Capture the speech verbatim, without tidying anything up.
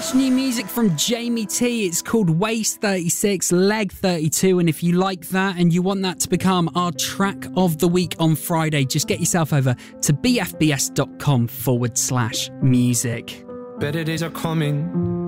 Fresh new music from Jamie T. It's called Waist thirty-six, Leg thirty-two. And if you like that and you want that to become our track of the week on Friday, just get yourself over to bfbs.com forward slash music. Better days are coming.